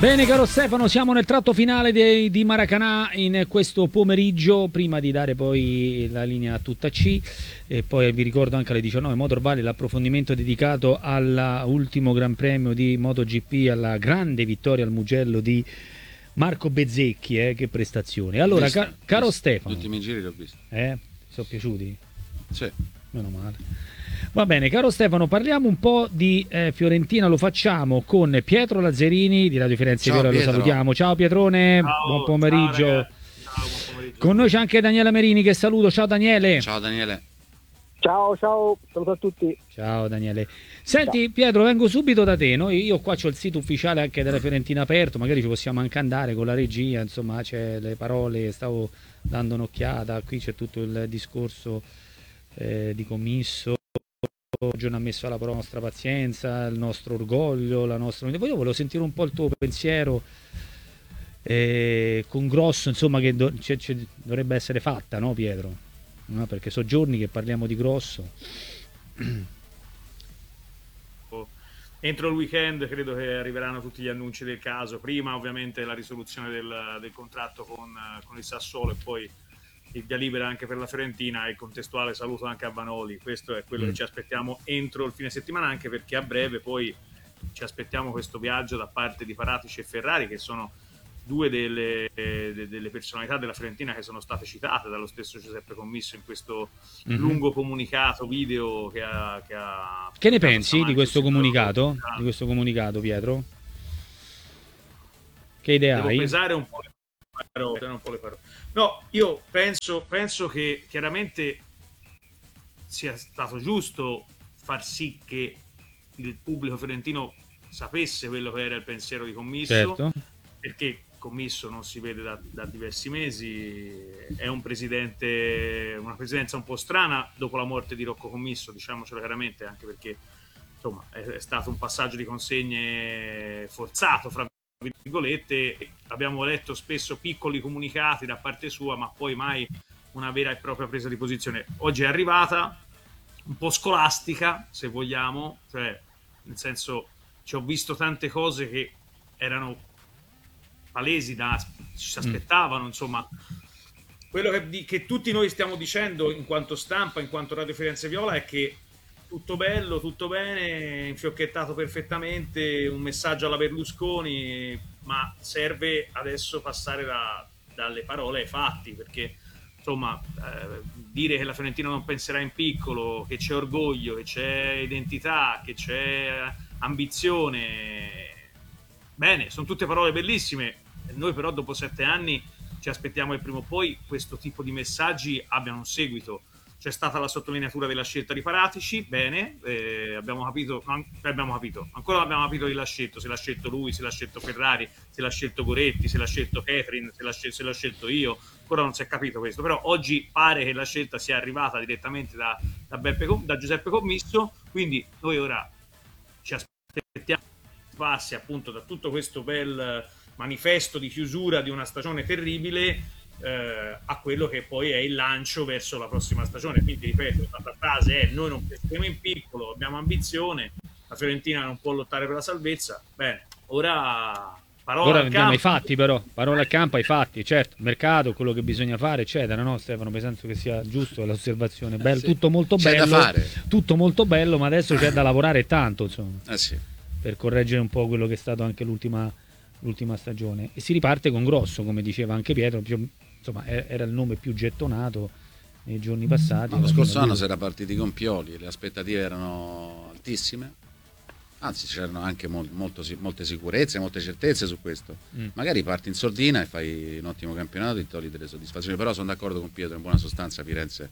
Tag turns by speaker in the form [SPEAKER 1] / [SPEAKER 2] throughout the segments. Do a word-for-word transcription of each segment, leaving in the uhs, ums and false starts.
[SPEAKER 1] Bene caro Stefano, siamo nel tratto finale di, di Maracanã in questo pomeriggio. Prima di dare poi la linea a tutta C, e poi vi ricordo anche alle diciannove Motor Valley l'approfondimento dedicato all'ultimo Gran Premio di MotoGP, alla grande vittoria al Mugello di Marco Bezzecchi. Eh, che prestazione. Allora,
[SPEAKER 2] visto,
[SPEAKER 1] ca caro
[SPEAKER 2] visto.
[SPEAKER 1] Stefano,
[SPEAKER 2] Gli ultimi giri li ho visti.
[SPEAKER 1] Eh, sono piaciuti?
[SPEAKER 2] Sì.
[SPEAKER 1] Meno male. Va bene, caro Stefano, parliamo un po' di eh, Fiorentina, lo facciamo con Pietro Lazzarini di Radio Firenze Vera, lo salutiamo. Ciao Pietrone,
[SPEAKER 3] ciao,
[SPEAKER 1] buon pomeriggio.
[SPEAKER 3] Ciao, ciao, buon pomeriggio.
[SPEAKER 1] Con noi c'è anche Daniele Merini, che saluto. Ciao Daniele.
[SPEAKER 2] Ciao Daniele.
[SPEAKER 4] Ciao, ciao, saluto a tutti.
[SPEAKER 1] Ciao Daniele. Senti, ciao. Pietro, vengo subito da te. Noi, io qua c'ho il sito ufficiale anche della Fiorentina aperto, magari ci possiamo anche andare con la regia, insomma c'è le parole, stavo dando un'occhiata, qui c'è tutto il discorso eh, di Commisso. Giorno ha messo alla prova la nostra pazienza, il nostro orgoglio, la nostra... Io volevo sentire un po' il tuo pensiero eh, con Grosso, insomma, che do... c -c dovrebbe essere fatta, no Pietro? No, perché sono giorni che parliamo di Grosso.
[SPEAKER 3] Entro il weekend credo che arriveranno tutti gli annunci del caso. Prima ovviamente la risoluzione del, del contratto con, con il Sassuolo e poi il via libera anche per la Fiorentina, e il contestuale saluto anche a Vanoli. Questo è quello mm. che ci aspettiamo entro il fine settimana, anche perché a breve poi ci aspettiamo questo viaggio da parte di Paratici e Ferrari, che sono due delle, de, delle personalità della Fiorentina che sono state citate dallo stesso Giuseppe Commisso in questo mm-hmm. lungo comunicato video che ha... Che, ha
[SPEAKER 1] che ne pensi di questo comunicato? Di questo comunicato, Pietro? Che idea
[SPEAKER 3] Devo
[SPEAKER 1] hai?
[SPEAKER 3] pesare un po' le parole, un po' le parole. No, io penso, penso che chiaramente sia stato giusto far sì che il pubblico fiorentino sapesse quello che era il pensiero di Commisso,
[SPEAKER 1] certo.
[SPEAKER 3] Perché Commisso non si vede da, da diversi mesi, è un presidente, una presidenza un po' strana dopo la morte di Rocco Commisso, diciamocelo chiaramente, anche perché insomma è, è stato un passaggio di consegne forzato, fra virgolette. Abbiamo letto spesso piccoli comunicati da parte sua, ma poi mai una vera e propria presa di posizione. Oggi è arrivata un po' scolastica, se vogliamo, cioè nel senso, ci ho visto tante cose che erano palesi, da ci si aspettavano, insomma quello che, che tutti noi stiamo dicendo in quanto stampa, in quanto Radio Firenze Viola, è che tutto bello, tutto bene, infiocchettato perfettamente, un messaggio alla Berlusconi, ma serve adesso passare da, dalle parole ai fatti, perché insomma eh, dire che la Fiorentina non penserà in piccolo, che c'è orgoglio, che c'è identità, che c'è ambizione, bene, sono tutte parole bellissime. Noi però dopo sette anni ci aspettiamo che prima o poi questo tipo di messaggi abbiano un seguito. C'è stata la sottolineatura della scelta di Paratici, bene, eh, abbiamo capito, no, abbiamo capito, ancora non abbiamo capito chi l'ha scelto, se l'ha scelto lui, se l'ha scelto Ferrari, se l'ha scelto Goretti, se l'ha scelto Catherine, se l'ha scelto, scelto io, ancora non si è capito questo, però oggi pare che la scelta sia arrivata direttamente da, da, Beppe, da Giuseppe Commisso, quindi noi ora ci aspettiamo che passi appunto da tutto questo bel manifesto di chiusura di una stagione terribile Eh, a quello che poi è il lancio verso la prossima stagione. Quindi ripeto, la frase è: noi non pensiamo in piccolo, abbiamo ambizione, la Fiorentina non può lottare per la salvezza. Bene, ora parola
[SPEAKER 1] ora
[SPEAKER 3] al
[SPEAKER 1] andiamo
[SPEAKER 3] campo.
[SPEAKER 1] ai fatti, però parola al campo, ai fatti, certo, mercato, quello che bisogna fare eccetera, no Stefano? Penso che sia giusto l'osservazione, bello,
[SPEAKER 2] sì.
[SPEAKER 1] tutto molto
[SPEAKER 2] c'è
[SPEAKER 1] bello,
[SPEAKER 2] da fare.
[SPEAKER 1] tutto molto bello, ma adesso c'è da lavorare tanto, insomma,
[SPEAKER 2] eh sì.
[SPEAKER 1] per correggere un po' quello che è stato anche l'ultima l'ultima stagione, e si riparte con Grosso, come diceva anche Pietro, insomma era il nome più gettonato nei giorni passati.
[SPEAKER 2] Lo scorso anno si era partiti con Pioli, le aspettative erano altissime, anzi c'erano anche mol molto, molte sicurezze, molte certezze su questo. Mm. Magari parti in sordina e fai un ottimo campionato e togli delle soddisfazioni, però sono d'accordo con Pietro, in buona sostanza Firenze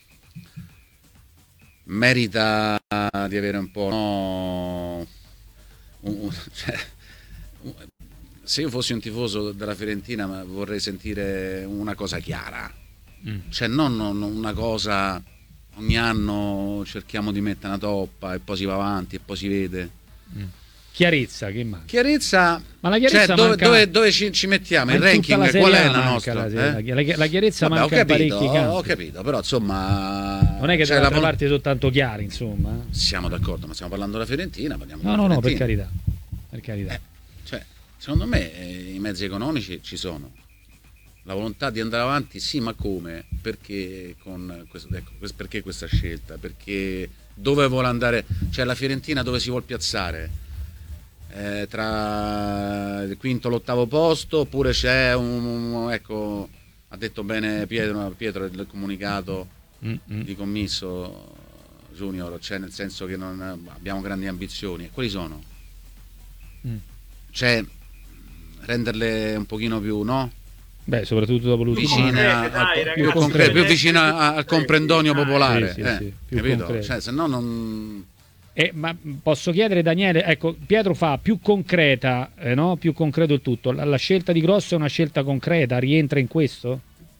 [SPEAKER 2] merita di avere un po', no, un, un, cioè, un, se io fossi un tifoso della Fiorentina vorrei sentire una cosa chiara, mm. cioè non, non una cosa ogni anno cerchiamo di mettere una toppa e poi si va avanti e poi si vede.
[SPEAKER 1] Mm. Chiarezza, che manca?
[SPEAKER 2] Chiarezza,
[SPEAKER 1] ma la chiarezza
[SPEAKER 2] cioè, dove,
[SPEAKER 1] manca...
[SPEAKER 2] dove, dove ci, ci mettiamo? Il ranking qual è la nostra?
[SPEAKER 1] La,
[SPEAKER 2] eh?
[SPEAKER 1] la, la chiarezza
[SPEAKER 2] Vabbè,
[SPEAKER 1] manca
[SPEAKER 2] ho capito,
[SPEAKER 1] in parecchi campi.
[SPEAKER 2] Ho capito, però insomma
[SPEAKER 1] non è che
[SPEAKER 2] cioè,
[SPEAKER 1] dall'altra
[SPEAKER 2] la...
[SPEAKER 1] parte sono tanto chiari, insomma.
[SPEAKER 2] Siamo d'accordo, ma stiamo parlando della Fiorentina, parliamo
[SPEAKER 1] no,
[SPEAKER 2] della
[SPEAKER 1] no,
[SPEAKER 2] Fiorentina.
[SPEAKER 1] no, per carità, per carità.
[SPEAKER 2] Eh, cioè, Secondo me eh, i mezzi economici ci sono. La volontà di andare avanti, sì, ma come? Perché, con questo, ecco, perché questa scelta? Perché dove vuole andare? Cioè la Fiorentina dove si vuole piazzare? Eh, tra il quinto e l'ottavo posto, oppure c'è un, ecco, ha detto bene Pietro, Pietro il comunicato
[SPEAKER 1] Mm-mm.
[SPEAKER 2] di commisso Junior, cioè nel senso che non abbiamo grandi ambizioni. Quali sono?
[SPEAKER 1] Mm.
[SPEAKER 2] Cioè renderle un pochino più, no?
[SPEAKER 1] Beh, soprattutto dopo l'ultimo
[SPEAKER 2] Vicine
[SPEAKER 1] anno.
[SPEAKER 3] Eh,
[SPEAKER 2] a-
[SPEAKER 3] dai,
[SPEAKER 2] al-
[SPEAKER 3] ragazzi,
[SPEAKER 2] più, concre- più
[SPEAKER 3] vedete-
[SPEAKER 2] vicine a- al comprendonio
[SPEAKER 3] Dai,
[SPEAKER 2] popolare,
[SPEAKER 1] sì, sì,
[SPEAKER 2] eh,
[SPEAKER 1] sì, più
[SPEAKER 2] capito?
[SPEAKER 1] concreto.
[SPEAKER 2] Cioè, se no non...
[SPEAKER 1] Eh, ma posso chiedere, Daniele, ecco, Pietro fa più concreta, eh, no? Più concreto il tutto. La, la scelta di Grosso è una scelta concreta, rientra in questo?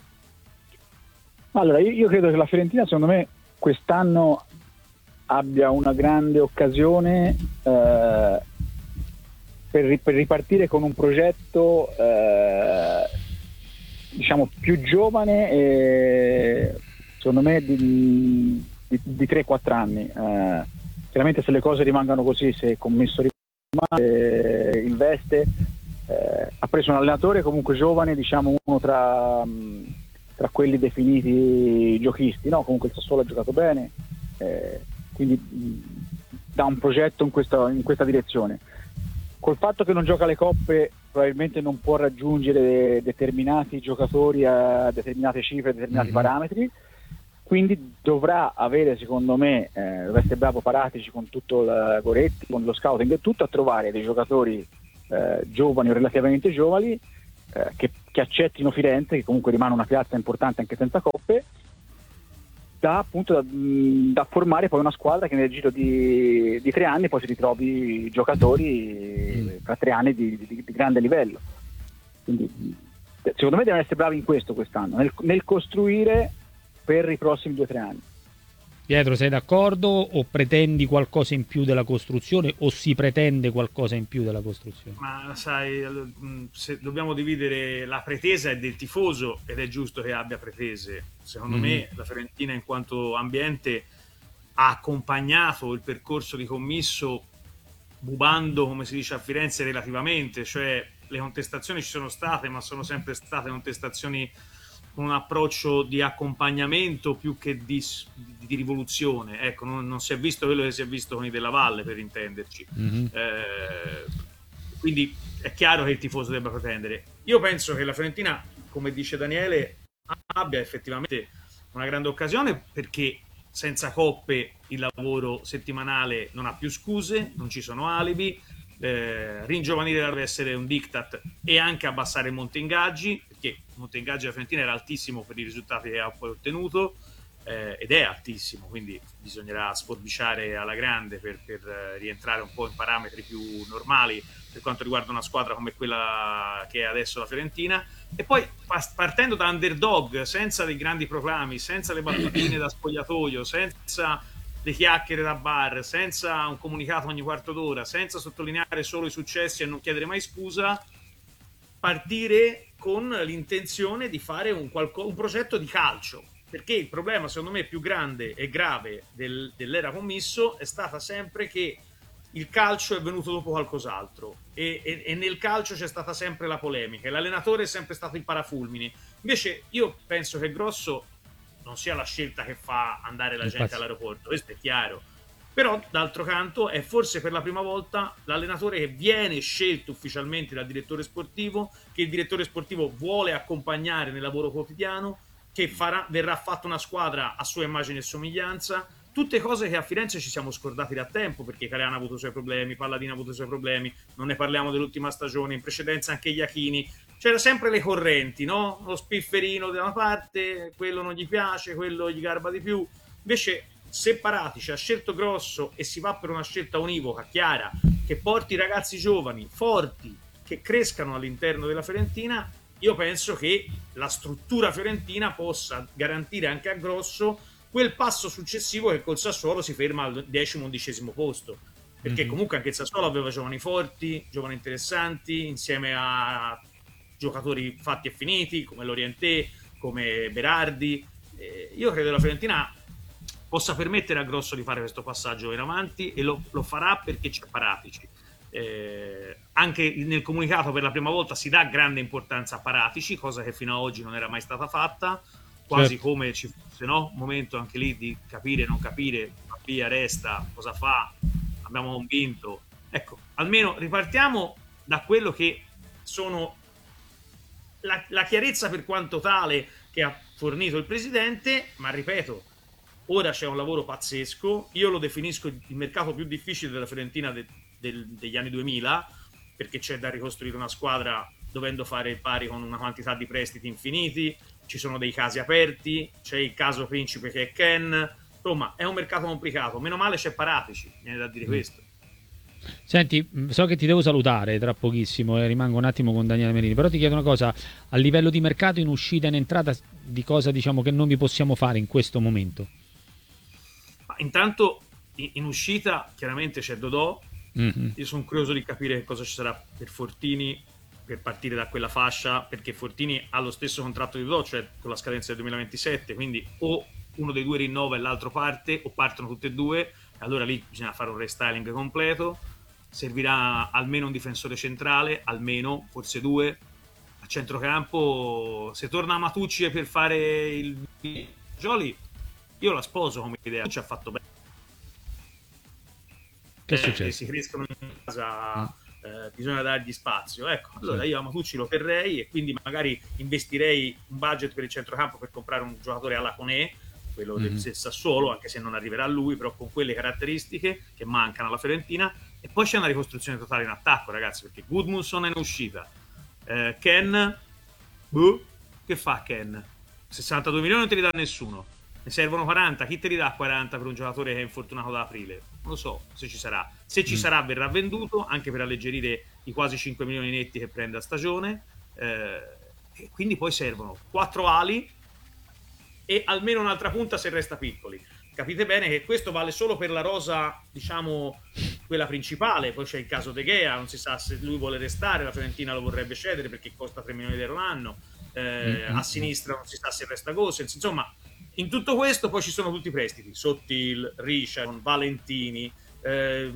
[SPEAKER 4] Allora, io, io credo che la Fiorentina, secondo me, quest'anno abbia una grande occasione eh, per, ri- per ripartire con un progetto eh, diciamo più giovane e secondo me di, di, di tre quattro anni. Eh, chiaramente se le cose rimangono così, se il commesso rimane, eh, investe, eh, ha preso un allenatore comunque giovane, diciamo uno tra... mh, tra quelli definiti giochisti, no? Comunque il Sassuolo ha giocato bene, eh, quindi mh, dà un progetto in questa, in questa direzione. Col fatto che non gioca le coppe probabilmente non può raggiungere determinati giocatori a determinate cifre, determinati
[SPEAKER 1] Mhm.
[SPEAKER 4] parametri, quindi dovrà avere, secondo me, eh, dovrà essere bravo Paratici con tutto il Goretti, con lo scouting e tutto, a trovare dei giocatori eh, giovani o relativamente giovani eh, che, che accettino Firenze, che comunque rimane una piazza importante anche senza coppe, da appunto da, da formare poi una squadra che nel giro di, di tre anni poi si ritrovi giocatori tra tre anni di, di, di grande livello. Quindi secondo me devono essere bravi in questo quest'anno, nel, nel costruire per i prossimi due o tre anni.
[SPEAKER 1] Pietro, sei d'accordo o pretendi qualcosa in più della costruzione o si pretende qualcosa in più della costruzione?
[SPEAKER 3] Ma sai, se dobbiamo dividere, la pretesa è del tifoso ed è giusto che abbia pretese. Secondo
[SPEAKER 1] Mhm.
[SPEAKER 3] me la Fiorentina in quanto ambiente ha accompagnato il percorso di Commisso bubando, come si dice a Firenze, relativamente, cioè le contestazioni ci sono state, ma sono sempre state contestazioni con un approccio di accompagnamento più che di, di, di rivoluzione. Ecco, non, non si è visto quello che si è visto con i Della Valle, per intenderci.
[SPEAKER 1] Mhm.
[SPEAKER 3] Eh, quindi è chiaro che il tifoso debba pretendere. Io penso che la Fiorentina, come dice Daniele, abbia effettivamente una grande occasione, perché senza coppe il lavoro settimanale non ha più scuse, non ci sono alibi. Eh, ringiovanire deve essere un diktat e anche abbassare il monte ingaggi, perché il monte ingaggi della Fiorentina era altissimo per i risultati che ha poi ottenuto, eh, ed è altissimo, quindi bisognerà sforbiciare alla grande per, per rientrare un po' in parametri più normali per quanto riguarda una squadra come quella che è adesso la Fiorentina. E poi partendo da underdog, senza dei grandi proclami, senza le battutine da spogliatoio, senza le chiacchiere da bar, senza un comunicato ogni quarto d'ora, senza sottolineare solo i successi e non chiedere mai scusa, partire con l'intenzione di fare un, qualco, un progetto di calcio, perché il problema secondo me più grande e grave del, dell'era Commisso è stata sempre che il calcio è venuto dopo qualcos'altro e, e, e nel calcio c'è stata sempre la polemica e l'allenatore è sempre stato il parafulmine. Invece io penso che Grosso non sia la scelta che fa andare la gente
[SPEAKER 1] Infatti.
[SPEAKER 3] all'aeroporto, questo è chiaro. Però, d'altro canto, è forse per la prima volta l'allenatore che viene scelto ufficialmente dal direttore sportivo, che il direttore sportivo vuole accompagnare nel lavoro quotidiano, che farà, verrà fatta una squadra a sua immagine e somiglianza. Tutte cose che a Firenze ci siamo scordati da tempo, perché Caleano ha avuto i suoi problemi, Palladino ha avuto i suoi problemi, non ne parliamo dell'ultima stagione, in precedenza anche Iachini. C'era sempre le correnti, no? Lo spifferino da una parte, quello non gli piace, quello gli garba di più. Invece, se Paratici ha scelto Grosso e si va per una scelta univoca, chiara, che porti i ragazzi giovani, forti, che crescano all'interno della Fiorentina, io penso che la struttura fiorentina possa garantire anche a Grosso quel passo successivo che col Sassuolo si ferma al decimo, undicesimo posto. Perché
[SPEAKER 1] Mhm.
[SPEAKER 3] comunque anche il Sassuolo aveva giovani forti, giovani interessanti, insieme a giocatori fatti e finiti come Lorientè, come Berardi. Eh, io credo che la Fiorentina possa permettere a Grosso di fare questo passaggio in avanti e lo, lo farà perché c'è Paratici. Eh, anche nel comunicato per la prima volta si dà grande importanza a Paratici, cosa che fino ad oggi non era mai stata fatta, quasi certo. Come ci fosse, no? Un momento anche lì di capire, non capire, va via, resta, cosa fa, abbiamo convinto. Ecco, almeno ripartiamo da quello che sono la, la chiarezza per quanto tale che ha fornito il presidente, ma ripeto, ora c'è un lavoro pazzesco, io lo definisco il mercato più difficile della Fiorentina de, del, degli anni duemila, perché c'è da ricostruire una squadra dovendo fare il pari con una quantità di prestiti infiniti, ci sono dei casi aperti, c'è il caso Principe che è Ken, insomma è un mercato complicato, meno male c'è Paratici, viene da dire questo.
[SPEAKER 1] Senti, so che ti devo salutare tra pochissimo e rimango un attimo con Daniele Merini, però ti chiedo una cosa, a livello di mercato in uscita e in entrata, di cosa diciamo che non vi possiamo fare in questo momento?
[SPEAKER 3] Ma intanto in uscita chiaramente c'è Dodò, mm-hmm. Io sono curioso di capire cosa ci sarà per Fortini per partire da quella fascia, perché Fortini ha lo stesso contratto di Dodò, cioè con la scadenza del duemilaventisette, quindi o uno dei due rinnova e l'altro parte, o partono tutte e due, allora lì bisogna fare un restyling completo. Servirà almeno un difensore centrale, almeno, forse due. A centrocampo, se torna Matucci per fare il Gioli, io la sposo come idea, ci ha fatto bene.
[SPEAKER 1] Che è successo?
[SPEAKER 3] Eh, si crescono in casa, eh, bisogna dargli spazio. Ecco, allora io a Matucci lo terrei e quindi magari investirei un budget per il centrocampo per comprare un giocatore alla Conè, quello mm-hmm. del Sassuolo, anche se non arriverà a lui, però con quelle caratteristiche che mancano alla Fiorentina. E poi c'è una ricostruzione totale in attacco, ragazzi, perché Gudmundsson è in uscita, eh, Ken, boh, che fa Ken? sessantadue milioni non te li dà nessuno, ne servono quaranta, chi te li dà quaranta per un giocatore che è infortunato da aprile? Non lo so se ci sarà, se ci mm. sarà verrà venduto, anche per alleggerire i quasi cinque milioni netti che prende a stagione, eh, e quindi poi servono quattro ali e almeno un'altra punta se resta piccoli. Capite bene che questo vale solo per la rosa, diciamo, quella principale, poi c'è il caso De Gea, non si sa se lui vuole restare, la Fiorentina lo vorrebbe cedere perché costa tre milioni di euro l'anno, eh, mm-hmm. a sinistra non si sa se resta Gosens, insomma, in tutto questo poi ci sono tutti i prestiti, Sottil, Richard, Valentini, eh,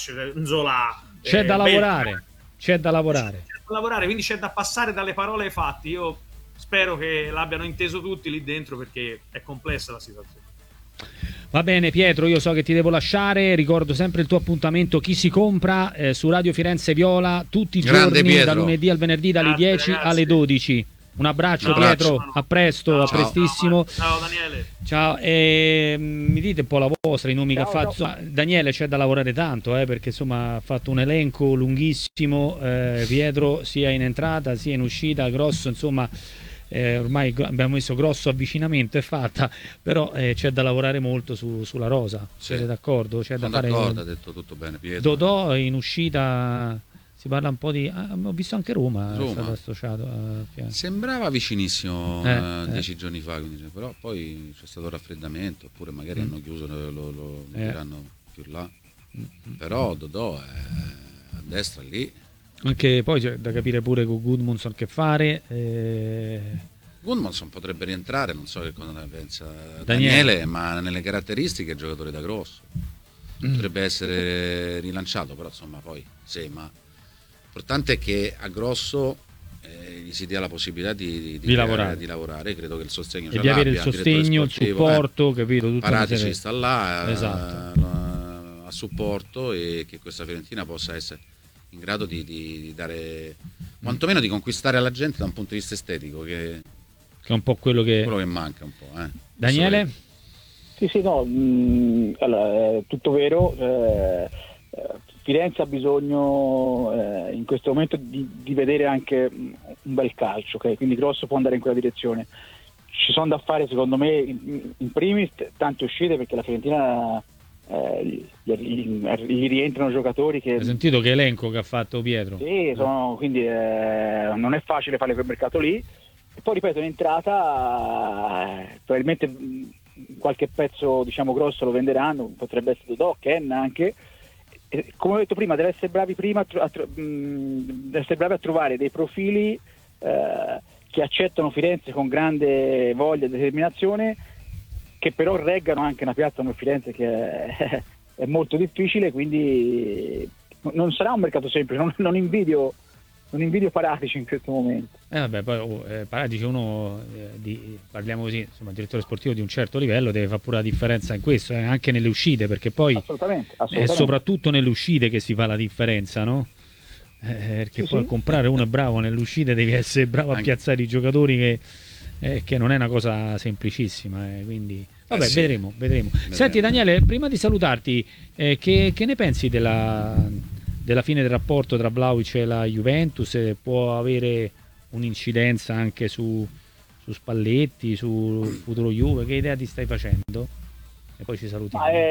[SPEAKER 3] Nzola.
[SPEAKER 1] C'è
[SPEAKER 3] eh,
[SPEAKER 1] da lavorare, c'è da lavorare.
[SPEAKER 3] C'è da lavorare, quindi c'è da passare dalle parole ai fatti, io spero che l'abbiano inteso tutti lì dentro perché è complessa la situazione.
[SPEAKER 1] Va bene Pietro, io so che ti devo lasciare, ricordo sempre il tuo appuntamento Chi si compra eh, su Radio Firenze Viola tutti i
[SPEAKER 2] Grande
[SPEAKER 1] giorni,
[SPEAKER 2] Pietro.
[SPEAKER 1] da lunedì al venerdì dalle
[SPEAKER 3] Grazie,
[SPEAKER 1] dieci
[SPEAKER 3] ragazzi.
[SPEAKER 1] alle dodici. Un abbraccio
[SPEAKER 3] Un
[SPEAKER 1] Pietro,
[SPEAKER 3] abbraccio.
[SPEAKER 1] a presto,
[SPEAKER 3] Ciao.
[SPEAKER 1] a prestissimo.
[SPEAKER 3] Ciao Daniele.
[SPEAKER 1] Ciao, e mi dite un po' la vostra, i nomi
[SPEAKER 4] Ciao,
[SPEAKER 1] che ha fatto.
[SPEAKER 4] ciao.
[SPEAKER 1] Insomma, Daniele c'è da lavorare tanto, eh, perché insomma ha fatto un elenco lunghissimo, eh, Pietro sia in entrata sia in uscita, grosso, insomma. Eh, ormai abbiamo messo grosso avvicinamento, è fatta, però eh, c'è da lavorare molto su, sulla rosa.
[SPEAKER 2] Sì.
[SPEAKER 1] Siete d'accordo? C'è
[SPEAKER 2] Sono
[SPEAKER 1] da fare...
[SPEAKER 2] d'accordo, ha detto tutto bene Pietro.
[SPEAKER 1] Dodò in uscita, si parla un po' di... Ah, ho visto anche Roma,
[SPEAKER 2] Roma.
[SPEAKER 1] è stato associato a...
[SPEAKER 2] Sembrava vicinissimo
[SPEAKER 1] Eh,
[SPEAKER 2] eh,
[SPEAKER 1] eh.
[SPEAKER 2] dieci giorni fa, quindi, però poi c'è stato raffreddamento, oppure magari
[SPEAKER 1] Mm.
[SPEAKER 2] hanno chiuso, lo, lo, lo
[SPEAKER 1] Eh.
[SPEAKER 2] diranno più là.
[SPEAKER 1] Mm.
[SPEAKER 2] Però Dodò è a destra lì.
[SPEAKER 1] Anche poi c'è da capire pure con Gudmundsson che fare. Eh...
[SPEAKER 2] Gudmundsson potrebbe rientrare, non so che cosa ne pensa
[SPEAKER 1] Daniele.
[SPEAKER 2] Daniele, ma nelle caratteristiche è giocatore da grosso.
[SPEAKER 1] Mm.
[SPEAKER 2] Potrebbe essere rilanciato, però insomma poi sì, ma l'importante è che a grosso eh, gli si dia la possibilità di, di,
[SPEAKER 1] Di lavorare.
[SPEAKER 2] di lavorare. Credo che il sostegno
[SPEAKER 1] E
[SPEAKER 2] ce
[SPEAKER 1] di avere il
[SPEAKER 2] l'abbia, direttore
[SPEAKER 1] sostegno, il
[SPEAKER 2] sportivo,
[SPEAKER 1] supporto,
[SPEAKER 2] eh.
[SPEAKER 1] capito? Tutta una
[SPEAKER 2] Paratici
[SPEAKER 1] serie-
[SPEAKER 2] sta là eh,
[SPEAKER 1] Esatto.
[SPEAKER 2] a, a supporto, e che questa Fiorentina possa essere in grado di, di, di dare, quantomeno di conquistare la gente da un punto di vista estetico, che
[SPEAKER 1] Che è un po' quello che...
[SPEAKER 2] quello che manca un po'. Eh.
[SPEAKER 1] Daniele?
[SPEAKER 4] Sì, sì, no, mh, allora, è tutto vero. Eh, eh, Firenze ha bisogno eh, in questo momento di, di vedere anche mh, un bel calcio, okay? Quindi Grosso può andare in quella direzione. Ci sono da fare, secondo me, in, in primis tante uscite, perché la Fiorentina eh, gli, gli, gli rientrano giocatori che...
[SPEAKER 1] Hai sentito che elenco che ha fatto Pietro?
[SPEAKER 4] Sì, sono, quindi eh, non è facile fare quel mercato lì. E poi ripeto, in entrata eh, probabilmente mh, qualche pezzo, diciamo, grosso lo venderanno, potrebbe essere Dodò, Ken anche. E, come ho detto prima, deve essere bravi prima a, tro- a, tro- mh, deve essere bravi a trovare dei profili eh, che accettano Firenze con grande voglia e determinazione, che però reggano anche una piazza come Firenze che è, è molto difficile, quindi non sarà un mercato semplice, non, non invidio non invidio Paratici in questo momento.
[SPEAKER 1] Eh vabbè, poi oh, eh, Paratici uno eh, di, parliamo così, insomma, direttore sportivo di un certo livello deve fare pure la differenza in questo, eh, anche nelle uscite, perché poi
[SPEAKER 4] assolutamente,
[SPEAKER 1] è
[SPEAKER 4] assolutamente.
[SPEAKER 1] soprattutto nelle uscite che si fa la differenza, no? Eh, perché
[SPEAKER 4] sì,
[SPEAKER 1] poi
[SPEAKER 4] sì.
[SPEAKER 1] comprare uno è bravo nelle uscite, devi essere bravo a
[SPEAKER 2] Anche...
[SPEAKER 1] piazzare i giocatori, che, eh, che non è una cosa semplicissima, eh, quindi vabbè,
[SPEAKER 2] eh sì.
[SPEAKER 1] vedremo, vedremo.
[SPEAKER 2] vedremo.
[SPEAKER 1] Senti Daniele, prima di salutarti, eh, che, che ne pensi della, della fine del rapporto tra Vlahovic e la Juventus? Eh, può avere un'incidenza anche su, su Spalletti, sul futuro Juve? Che idea ti stai facendo? E poi ci salutiamo.
[SPEAKER 4] Ma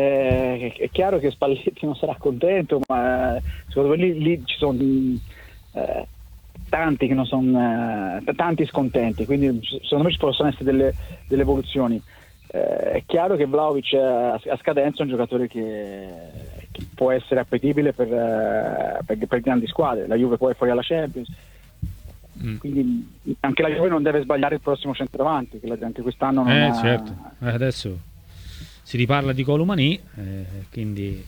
[SPEAKER 4] è, è chiaro che Spalletti non sarà contento, ma secondo me lì, lì ci sono eh, tanti che non sono eh, tanti scontenti, quindi secondo me ci possono essere delle, delle evoluzioni. Eh, è chiaro che Vlahovic a, a scadenza è un giocatore che, che può essere appetibile per, per, per grandi squadre. La Juve poi è fuori alla Champions, mm. quindi anche la Juve non deve sbagliare il prossimo centravanti, che anche quest'anno non
[SPEAKER 1] eh,
[SPEAKER 4] ha...
[SPEAKER 1] certo. Eh, adesso si riparla di Colomani, eh, quindi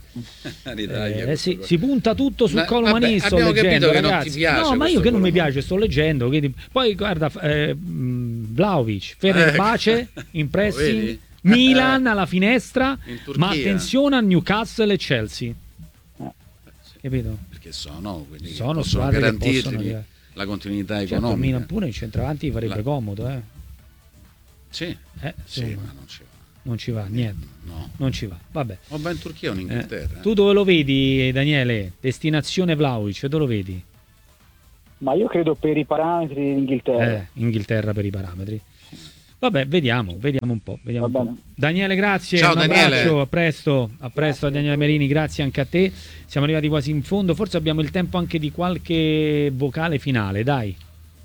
[SPEAKER 1] eh, eh, si, si punta tutto su Colomani. Sto leggendo,
[SPEAKER 2] che
[SPEAKER 1] ragazzi.
[SPEAKER 2] Non ti piace
[SPEAKER 1] no, ma io che non
[SPEAKER 2] Colomani.
[SPEAKER 1] mi piace, sto leggendo. Quindi... Poi guarda, eh, Vlahovic, Fenerbahce
[SPEAKER 2] eh,
[SPEAKER 1] in pressing, Milan alla finestra, ma attenzione a Newcastle e Chelsea.
[SPEAKER 4] Eh.
[SPEAKER 1] Capito?
[SPEAKER 2] Perché sono, quindi
[SPEAKER 1] sono
[SPEAKER 2] possono
[SPEAKER 1] squadre che
[SPEAKER 2] garantirti
[SPEAKER 1] possono...
[SPEAKER 2] la continuità
[SPEAKER 1] certo,
[SPEAKER 2] economica.
[SPEAKER 1] Milan pure il centravanti farebbe la... comodo, eh.
[SPEAKER 2] Sì,
[SPEAKER 1] eh,
[SPEAKER 2] sì, ma non ci va.
[SPEAKER 1] Non ci va, niente.
[SPEAKER 2] No.
[SPEAKER 1] Non ci va, vabbè.
[SPEAKER 2] O va in Turchia o in Inghilterra.
[SPEAKER 1] Eh. Tu dove lo vedi, Daniele? Destinazione Vlahovic, dove lo vedi?
[SPEAKER 4] Ma io credo per i parametri in Inghilterra.
[SPEAKER 1] Eh, Inghilterra per i parametri. Vabbè, vediamo, vediamo un po'. Vediamo
[SPEAKER 4] Va
[SPEAKER 1] un
[SPEAKER 4] bene.
[SPEAKER 1] po'. Daniele, grazie.
[SPEAKER 2] Ciao,
[SPEAKER 1] un
[SPEAKER 2] Daniele.
[SPEAKER 1] abbraccio, a presto, a presto a Daniele Merini, grazie anche a te. Siamo arrivati quasi in fondo, forse abbiamo il tempo anche di qualche vocale finale, dai.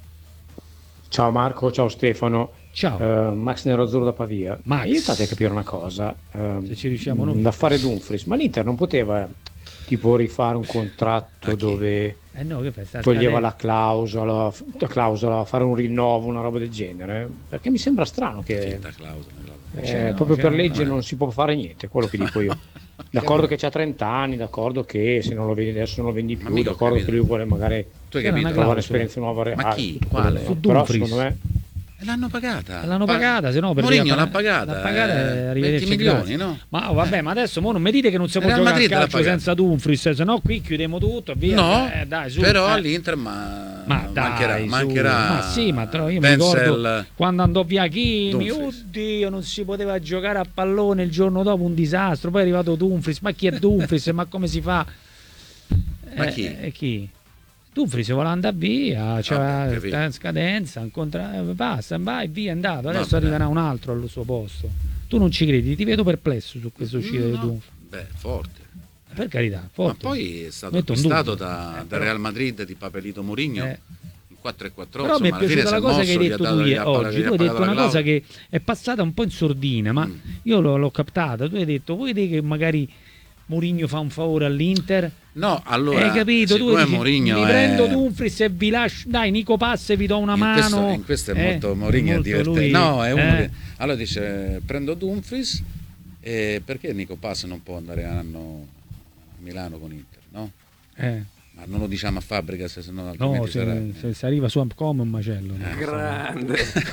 [SPEAKER 5] Ciao Marco, ciao Stefano.
[SPEAKER 1] Ciao.
[SPEAKER 5] Uh, Max Nerazzurro da Pavia.
[SPEAKER 1] Max.
[SPEAKER 5] Io state a capire una cosa. Uh,
[SPEAKER 1] Se ci riusciamo noi.
[SPEAKER 5] L'affare Dumfries, ma l'Inter non poteva tipo rifare un contratto dove
[SPEAKER 1] eh no, che fai,
[SPEAKER 5] toglieva la clausola, la clausola, fare un rinnovo, una roba del genere? Perché mi sembra strano che
[SPEAKER 2] clausola,
[SPEAKER 5] eh,
[SPEAKER 1] cioè, no,
[SPEAKER 5] proprio
[SPEAKER 1] cioè,
[SPEAKER 5] per legge
[SPEAKER 1] no,
[SPEAKER 5] non si può fare niente, quello che dico io. D'accordo che c'ha trenta anni, d'accordo che se non lo vendi adesso non lo vendi più, d'accordo che lui vuole magari trovare esperienze nuove.
[SPEAKER 2] Ma chi?
[SPEAKER 5] Ah,
[SPEAKER 2] Quale?
[SPEAKER 5] Però Dumfries. Secondo me
[SPEAKER 2] l'hanno pagata.
[SPEAKER 1] L'hanno pagata, se no per
[SPEAKER 2] Mourinho l'ha pagata.
[SPEAKER 1] L'ha pagata
[SPEAKER 2] eh,
[SPEAKER 1] arrivederci,
[SPEAKER 2] venti milioni,
[SPEAKER 1] grazie.
[SPEAKER 2] no?
[SPEAKER 1] Ma vabbè, ma adesso mo non mi dite che non si può
[SPEAKER 2] Real
[SPEAKER 1] giocare
[SPEAKER 2] Madrid
[SPEAKER 1] a calcio
[SPEAKER 2] l'ha pagata.
[SPEAKER 1] senza Dumfries, se no qui chiudiamo tutto e via.
[SPEAKER 2] No,
[SPEAKER 1] eh, dai, su,
[SPEAKER 2] però
[SPEAKER 1] eh.
[SPEAKER 2] l'Inter ma,
[SPEAKER 1] ma dai,
[SPEAKER 2] mancherà,
[SPEAKER 1] su.
[SPEAKER 2] mancherà.
[SPEAKER 1] Ma sì, ma tra- io
[SPEAKER 2] Denzel,
[SPEAKER 1] mi ricordo quando andò via Kimi,
[SPEAKER 2] Dumfries.
[SPEAKER 1] oddio, non si poteva giocare a pallone, il giorno dopo un disastro, poi è arrivato Dumfries, ma chi è Dumfries? Ma come si fa?
[SPEAKER 2] Ma
[SPEAKER 1] Eh,
[SPEAKER 2] chi?
[SPEAKER 1] eh, chi? Dumfries vuole andare via, c'era
[SPEAKER 2] capito.
[SPEAKER 1] la scadenza, incontra- eh, basta, vai via, è andato, adesso
[SPEAKER 2] Vabbè.
[SPEAKER 1] arriverà un altro al suo posto. Tu non ci credi, ti vedo perplesso su questa uscita di
[SPEAKER 2] No,
[SPEAKER 1] Dumfries.
[SPEAKER 2] beh, forte.
[SPEAKER 1] Per carità,
[SPEAKER 2] Ma
[SPEAKER 1] forte.
[SPEAKER 2] poi è stato
[SPEAKER 1] Metto un
[SPEAKER 2] acquistato
[SPEAKER 1] dubbio.
[SPEAKER 2] da,
[SPEAKER 1] Eh,
[SPEAKER 2] da
[SPEAKER 1] però-
[SPEAKER 2] Real Madrid di Papelito Mourinho
[SPEAKER 1] Eh.
[SPEAKER 2] in quattro e quattro.
[SPEAKER 1] Però mi è piaciuta la cosa che hai detto tu
[SPEAKER 2] oggi.
[SPEAKER 1] oggi. Tu hai detto una cosa che è passata un po' in sordina, ma
[SPEAKER 2] Mm.
[SPEAKER 1] io l'ho, l'ho captata. Tu hai detto, vuoi dire che magari Mourinho fa un favore all'Inter?
[SPEAKER 2] No, allora,
[SPEAKER 1] Hai capito? Tu
[SPEAKER 2] siccome
[SPEAKER 1] dici,
[SPEAKER 2] Mourinho
[SPEAKER 1] mi
[SPEAKER 2] è...
[SPEAKER 1] prendo Dumfries e vi lascio, dai Nico Passe vi do una
[SPEAKER 2] in
[SPEAKER 1] mano.
[SPEAKER 2] questo, in questo è
[SPEAKER 1] Eh,
[SPEAKER 2] molto Mourinho è
[SPEAKER 1] molto
[SPEAKER 2] divertente.
[SPEAKER 1] lui,
[SPEAKER 2] No, è uno
[SPEAKER 1] eh.
[SPEAKER 2] che allora dice prendo Dumfries e perché Nico Pass non può andare a anno a Milano con Inter, no?
[SPEAKER 1] Eh.
[SPEAKER 2] Ma non lo diciamo a Fabregas, se no
[SPEAKER 1] No,
[SPEAKER 2] altrimenti
[SPEAKER 1] se,
[SPEAKER 2] sarà
[SPEAKER 1] se, se arriva su Amcom è un macello. no?
[SPEAKER 6] Grande.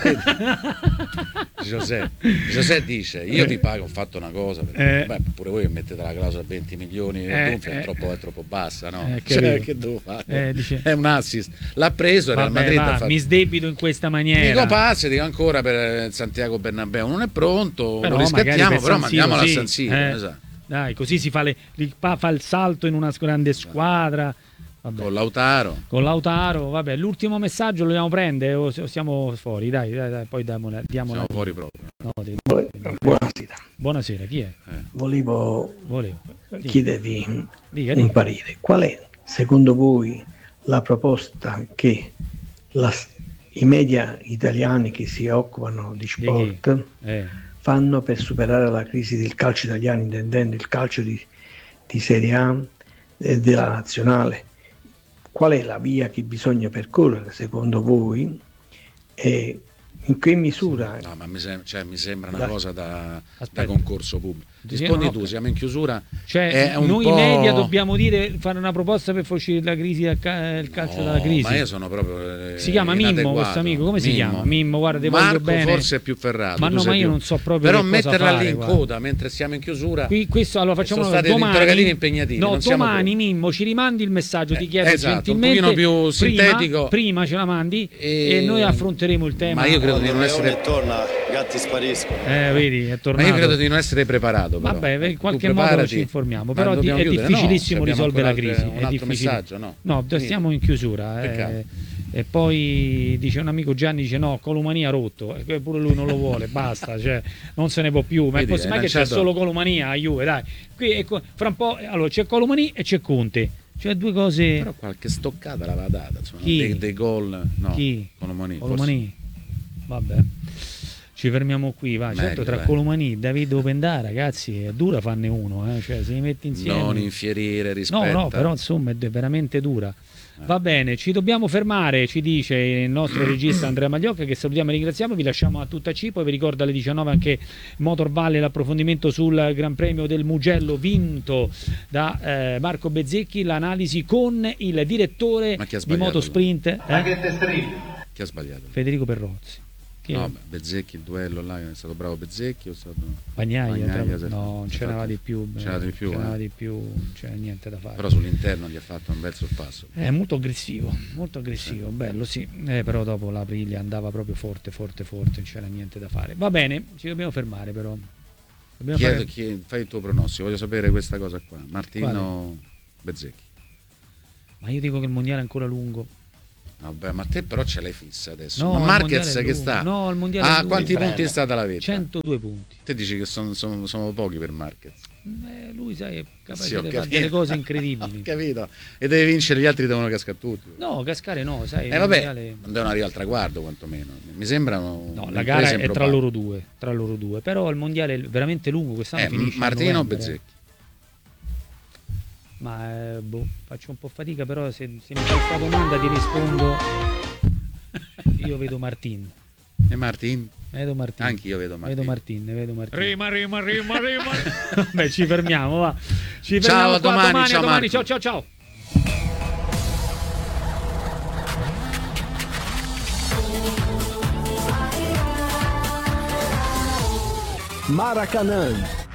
[SPEAKER 2] José. José dice io ti pago, ho fatto una cosa perché,
[SPEAKER 1] Eh.
[SPEAKER 2] beh, pure voi mettete la clausola a venti milioni
[SPEAKER 1] Eh,
[SPEAKER 2] Dumfries
[SPEAKER 1] eh.
[SPEAKER 2] è, troppo, è troppo bassa, no?
[SPEAKER 1] Eh,
[SPEAKER 2] Cioè,
[SPEAKER 1] capito.
[SPEAKER 2] che devo fare?
[SPEAKER 1] Eh, dice-
[SPEAKER 2] È un assist, l'ha preso e Real
[SPEAKER 1] Vabbè,
[SPEAKER 2] Madrid
[SPEAKER 1] va,
[SPEAKER 2] ha fatto...
[SPEAKER 1] mi sdebito in questa maniera.
[SPEAKER 2] Nico Pazzi dico ancora per Santiago Bernabeu non è pronto,
[SPEAKER 1] Però
[SPEAKER 2] lo
[SPEAKER 1] magari
[SPEAKER 2] riscattiamo,
[SPEAKER 1] per
[SPEAKER 2] però
[SPEAKER 1] San Siro,
[SPEAKER 2] mandiamolo
[SPEAKER 1] sì.
[SPEAKER 2] a San Siro,
[SPEAKER 1] Eh.
[SPEAKER 2] esatto.
[SPEAKER 1] Dai, così si fa, le, li- fa fa il salto in una grande squadra. Vabbè.
[SPEAKER 2] Con Lautaro.
[SPEAKER 1] Con Lautaro, vabbè, l'ultimo messaggio lo dobbiamo prendere o o siamo fuori? Dai, dai, dai, poi diamo la, diamo
[SPEAKER 2] Siamo
[SPEAKER 1] la-
[SPEAKER 2] fuori proprio.
[SPEAKER 1] no, di-
[SPEAKER 7] Buonasera,
[SPEAKER 1] Buonasera, chi è?
[SPEAKER 7] volevo
[SPEAKER 1] Volevo. Dica,
[SPEAKER 7] chiedervi
[SPEAKER 1] dica,
[SPEAKER 7] un
[SPEAKER 1] dica.
[SPEAKER 7] parere. Qual è secondo voi la proposta che la- i media italiani che si occupano di sport
[SPEAKER 1] Eh,
[SPEAKER 7] fanno per superare la crisi del calcio italiano, intendendo il calcio di, di Serie A e della nazionale? Qual è la via che bisogna percorrere secondo voi e in che misura
[SPEAKER 2] No, ma mi, sem- cioè, mi sembra una
[SPEAKER 7] Dai.
[SPEAKER 2] cosa da,
[SPEAKER 1] Aspetta.
[SPEAKER 2] da concorso pubblico. rispondi
[SPEAKER 1] no,
[SPEAKER 2] tu,
[SPEAKER 1] no.
[SPEAKER 2] siamo in chiusura.
[SPEAKER 1] Cioè,
[SPEAKER 2] è un
[SPEAKER 1] noi
[SPEAKER 2] po'...
[SPEAKER 1] media dobbiamo dire, fare una proposta per far uscire la crisi, il calcio
[SPEAKER 2] no,
[SPEAKER 1] dalla crisi.
[SPEAKER 2] Ma io sono proprio eh,
[SPEAKER 1] si chiama Mimmo questo amico, come si
[SPEAKER 2] Mimmo.
[SPEAKER 1] chiama? Mimmo, guarda, ti
[SPEAKER 2] Marco
[SPEAKER 1] voglio bene.
[SPEAKER 2] forse è più ferrato.
[SPEAKER 1] Ma no, ma io
[SPEAKER 2] più...
[SPEAKER 1] non so proprio
[SPEAKER 2] Però
[SPEAKER 1] che cosa
[SPEAKER 2] metterla
[SPEAKER 1] fare,
[SPEAKER 2] lì in
[SPEAKER 1] guarda.
[SPEAKER 2] coda mentre siamo in chiusura.
[SPEAKER 1] Qui, questo, allora facciamo
[SPEAKER 2] sono
[SPEAKER 1] una
[SPEAKER 2] stati
[SPEAKER 1] domani,
[SPEAKER 2] interrogativi impegnativi.
[SPEAKER 1] no,
[SPEAKER 2] non siamo
[SPEAKER 1] domani
[SPEAKER 2] pronti.
[SPEAKER 1] Mimmo ci rimandi il messaggio, ti chiedo
[SPEAKER 2] Eh, esatto, un
[SPEAKER 1] gentilmente.
[SPEAKER 2] pochino più sintetico.
[SPEAKER 1] Prima, prima ce la mandi
[SPEAKER 2] e...
[SPEAKER 1] e noi affronteremo il tema.
[SPEAKER 2] Ma io credo di non
[SPEAKER 6] Leone
[SPEAKER 2] essere
[SPEAKER 6] torna, gatti spariscono.
[SPEAKER 1] Eh, vedi, è
[SPEAKER 2] Ma
[SPEAKER 1] tornato.
[SPEAKER 2] io credo di non essere preparato. Però.
[SPEAKER 1] Vabbè, in qualche
[SPEAKER 2] Tu
[SPEAKER 1] modo
[SPEAKER 2] preparati.
[SPEAKER 1] ci informiamo.
[SPEAKER 2] Ma
[SPEAKER 1] Però di-
[SPEAKER 2] dobbiamo
[SPEAKER 1] è
[SPEAKER 2] chiudere?
[SPEAKER 1] difficilissimo
[SPEAKER 2] No, se abbiamo
[SPEAKER 1] risolvere la
[SPEAKER 2] ancora
[SPEAKER 1] crisi.
[SPEAKER 2] altre-
[SPEAKER 1] È
[SPEAKER 2] un altro
[SPEAKER 1] difficile.
[SPEAKER 2] messaggio, no?
[SPEAKER 1] No,
[SPEAKER 2] Finito.
[SPEAKER 1] stiamo in chiusura.
[SPEAKER 2] Peccato.
[SPEAKER 1] Eh, e poi dice un amico Gianni, dice no, Colomania rotto, e pure lui non lo vuole, basta, cioè, non se ne può più. Ma
[SPEAKER 2] Vedi,
[SPEAKER 1] è possibile
[SPEAKER 2] hai
[SPEAKER 1] che c'è
[SPEAKER 2] lanciato-
[SPEAKER 1] solo Colomania a Juve, dai. Qui è co- fra un po', allora c'è Colomani e c'è Conte. Cioè due cose.
[SPEAKER 2] Però qualche stoccata l'aveva data, insomma,
[SPEAKER 1] Chi?
[SPEAKER 2] dei, dei gol. No,
[SPEAKER 1] Chi?
[SPEAKER 2] Colomani.
[SPEAKER 1] Colomani. Vabbè. Ci fermiamo qui, va.
[SPEAKER 2] Meglio,
[SPEAKER 1] Certo, tra
[SPEAKER 2] dai.
[SPEAKER 1] Colomani, David Opendà, ragazzi, è dura farne uno, eh? Cioè se li metti insieme.
[SPEAKER 2] Non infierire rispetto.
[SPEAKER 1] No, no, però insomma è de- veramente dura. Va bene, ci dobbiamo fermare, ci dice il nostro regista Andrea Magliocca, che salutiamo e ringraziamo, vi lasciamo a tutta C, poi vi ricordo alle diciannove anche Motor Valle, l'approfondimento sul Gran Premio del Mugello vinto da eh, Marco Bezzecchi, l'analisi con il direttore
[SPEAKER 2] Ma chi ha
[SPEAKER 1] di
[SPEAKER 2] sbagliato?
[SPEAKER 1] Motosprint, eh?
[SPEAKER 2] Chi ha sbagliato?
[SPEAKER 1] Federico Perrozzi. Chi è?
[SPEAKER 2] No, beh, Bezzecchi, il duello là, è stato bravo Bezzecchi o è stato...
[SPEAKER 1] Bagnaia,
[SPEAKER 2] Bagnaia,
[SPEAKER 1] tra-
[SPEAKER 2] sì.
[SPEAKER 1] no, non
[SPEAKER 2] Ha
[SPEAKER 1] ce n'era
[SPEAKER 2] fatto-
[SPEAKER 1] di più, beh,
[SPEAKER 2] c'era di più,
[SPEAKER 1] ce n'era
[SPEAKER 2] eh.
[SPEAKER 1] di più, c'è niente da fare.
[SPEAKER 2] Però sull'interno gli ha fatto un bel sorpasso.
[SPEAKER 1] È molto aggressivo, molto aggressivo, bello sì, eh, però dopo la Aprilia andava proprio forte, forte, forte, non c'era niente da fare. Va bene, ci dobbiamo fermare però. Dobbiamo
[SPEAKER 2] Chiedo,
[SPEAKER 1] fare...
[SPEAKER 2] chi- fai il tuo pronostico, voglio sapere questa cosa qua. Martino Bezzecchi.
[SPEAKER 1] Ma io dico che il mondiale è ancora lungo.
[SPEAKER 2] Vabbè, ma te però ce l'hai fissa adesso.
[SPEAKER 1] No,
[SPEAKER 2] ma
[SPEAKER 1] il
[SPEAKER 2] Marquez
[SPEAKER 1] mondiale è
[SPEAKER 2] che
[SPEAKER 1] lungo.
[SPEAKER 2] sta?
[SPEAKER 1] No, il mondiale è
[SPEAKER 2] Ah,
[SPEAKER 1] lungo.
[SPEAKER 2] quanti
[SPEAKER 1] Il
[SPEAKER 2] punti
[SPEAKER 1] treno.
[SPEAKER 2] sta dalla vetta?
[SPEAKER 1] centodue punti.
[SPEAKER 2] Te dici che sono, sono- sono pochi per Marquez.
[SPEAKER 1] Eh, lui sai è capace
[SPEAKER 2] Sì, ho
[SPEAKER 1] di fare
[SPEAKER 2] capito.
[SPEAKER 1] delle cose
[SPEAKER 2] Ho
[SPEAKER 1] incredibili.
[SPEAKER 2] capito. E deve vincere, gli altri devono cascare tutti.
[SPEAKER 1] No, cascare no, sai.
[SPEAKER 2] Eh
[SPEAKER 1] il
[SPEAKER 2] vabbè,
[SPEAKER 1] mondiale-
[SPEAKER 2] non devono arrivare al traguardo quantomeno. Mi sembrano
[SPEAKER 1] No, la gara è tra loro due, tra loro due, però il mondiale è veramente lungo, quest'anno
[SPEAKER 2] Eh,
[SPEAKER 1] finisce a
[SPEAKER 2] Martino o
[SPEAKER 1] novembre, eh.
[SPEAKER 2] Bezzecchi?
[SPEAKER 1] Ma eh, boh, faccio un po' fatica, però se, se mi fai questa domanda ti rispondo. Io vedo Martin.
[SPEAKER 2] E Martin?
[SPEAKER 1] Vedo Martin.
[SPEAKER 2] Anche io vedo Martin.
[SPEAKER 1] Vedo Martin, vedo Martin.
[SPEAKER 3] Rima, rima, rima, rima.
[SPEAKER 1] Vabbè, ci fermiamo, va. Ci
[SPEAKER 2] Ciao,
[SPEAKER 1] fermiamo
[SPEAKER 2] a
[SPEAKER 1] qua,
[SPEAKER 2] domani,
[SPEAKER 1] domani,
[SPEAKER 2] ciao,
[SPEAKER 1] a domani.
[SPEAKER 2] Marco.
[SPEAKER 1] Ciao, ciao, ciao.
[SPEAKER 8] Maracanã